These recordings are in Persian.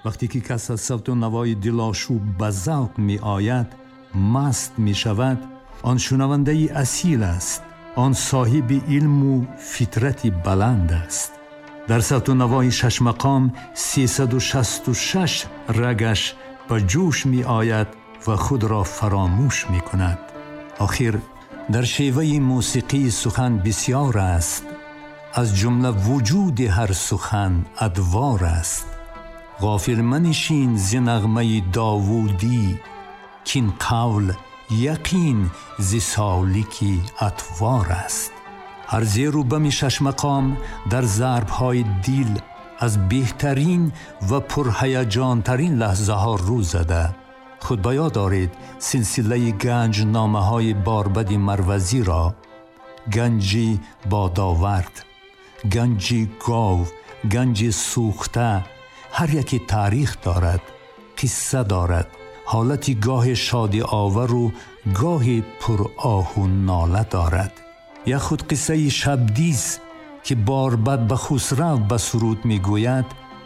وقتی که کس از صوت و نوای دلاشوب به ذوق می آید، مست می شود، آن شنونده اصیل است، آن صاحب علم و فطرت بلند است. در صوت و نوای شش مقام 366 رگش به جوش می آید و خود را فراموش می کند. آخر در شیوه موسیقی سخن بسیار است، از جمله وجود هر سخن ادوار است. غافل منشین ز نغمه داوودی، کین قول یقین ز سالکی اطوار است. هر زیر و بم شش مقام در ضرب‌های دل از بهترین و پرهیجان ترین لحظه ها رو زده. خود به یاد دارید سلسله گنج نامه های باربد مروزی را: گنجی بادآورد، گنجی گاو، گنجی سوخته. هر یکی تاریخ دارد، قصه دارد، حالتی گاه شادی آور و گاه پر آه و ناله دارد. یا خود قصه شبدیز که باربد به خسرو به سرود می گوید: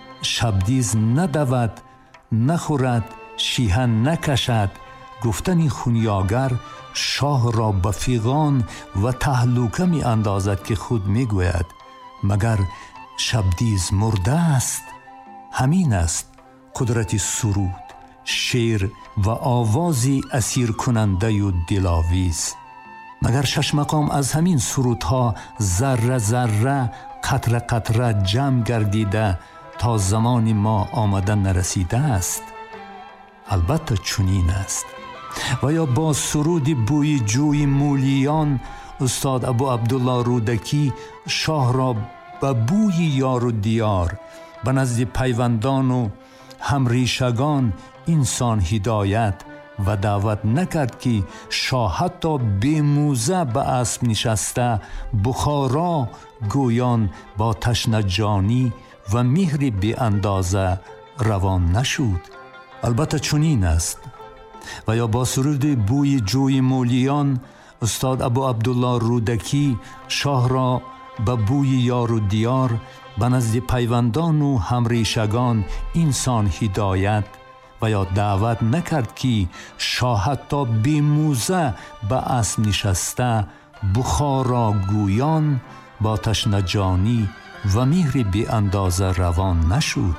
شبدیز ندود، نخورد، شیهن نکشد. گفتن خونیاگر شاه را به فیغان و تهلوکه می اندازد که خود می گوید: مگر شبدیز مرده است؟ همین است قدرت سرود، شعر و آوازی اسیر کننده و دلاویز. مگر شش مقام از همین سرودها ذره ذره، قطره قطره جمع گردیده تا زمان ما آمدن نرسیده است؟ البته چنین است. و یا با سرود بوی جوی مولیان استاد ابو عبدالله رودکی شاه را به بوی یار و دیار به نزد پیوندان و همریشگان انسان هدایت و دعوت نکرد که شاه حتی به موزه به اسب نشسته بخارا گویان با تشنه جانی و مهر بی اندازه روان نشود؟ البته چنین است. و یا با سرود بوی جوی مولیان استاد ابو عبدالله رودکی شاه را به بوی یار و دیار به نزد پیوندان و همریشگان انسان هدایت و یا دعوت نکرد که شاه حتی بی موزه به اسب نشسته بخارا گویان با تشنه جانی و مهر بی اندازه روان نشود؟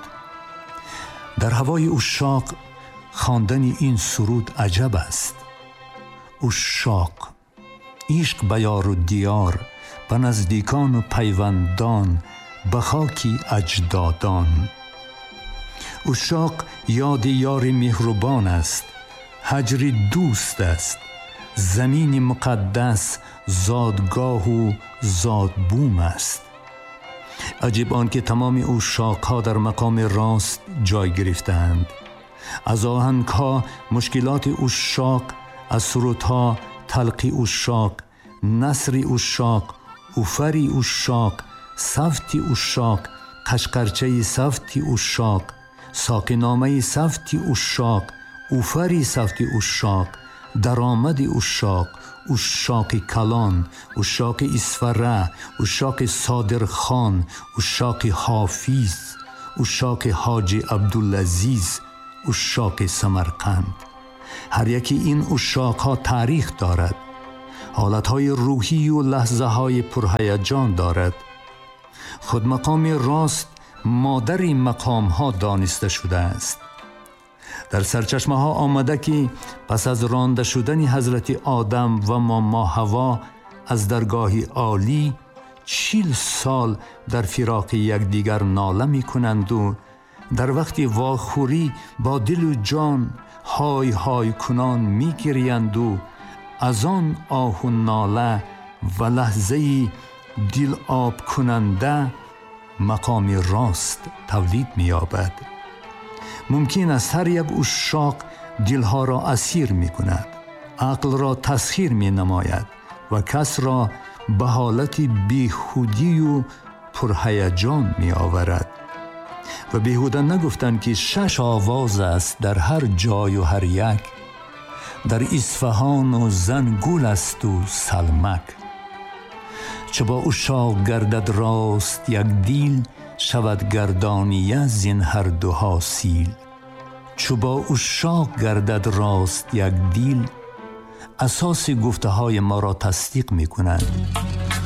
در هوای عشاق خواندن این سرود عجب است. عشاق، عشق به یار و دیار، به نزدیکان و پیوندان، به خاکی اجدادان. عشاق یاد یار مهربان است، هجر دوست است، زمین مقدس زادگاه و زادبوم است. عجیب آن که تمام عشاق‌ها در مقام راست جای گرفتند. از آهنگ‌ها مشکلات عشاق، از سرودها تلقی عشاق، نثر عشاق، اوفر عشاق، صفت عشاق، قشقرچه صفت عشاق، ساقینامه صفت عشاق، اوفر صفت عشاق، درآمد عشاق، عشاق کلان، عشاق اسفره، عشاق صادرخان، عشاق حافظ، عشاق حاجی عبدالعزیز، عشاق سمرقند. هر یکی این عشاق‌ها تاریخ دارد، حالت‌های روحی و لحظه‌های پرهیجان دارد. خود مقام راست مادر مقام‌ها دانسته شده است. در سرچشمه ها آمده که پس از رانده شدن حضرت آدم و ماما حوا از درگاه عالی 40 سال در فراق یکدیگر ناله می کنند و در وقت واخوری با دل و جان های های کنان می گریند و از آن آه و ناله و لحظه دل آب کننده مقام راست تولید می یابد. ممکن است هر یک عشاق دلها را اسیر می کند، عقل را تسخیر می نماید و کس را به حالت بیخودی و پرهیجان می آورد. و بیهوده نگفتند که 6 آواز است در هر جای و هر یک، در اصفهان و زنگول است و سلمک. چه با عشاق گردد راست یک دیل، شود گردانیه زین هر دو حاصیل. چو با عشاق گردد راست یک دیل، اساس گفته های ما را تصدیق می کنند.